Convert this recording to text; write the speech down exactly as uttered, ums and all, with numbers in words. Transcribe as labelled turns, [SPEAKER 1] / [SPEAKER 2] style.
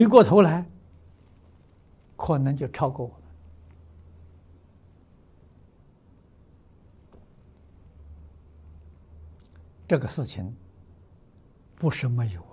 [SPEAKER 1] 回过头来，可能就超过我们。这个事情不是没有。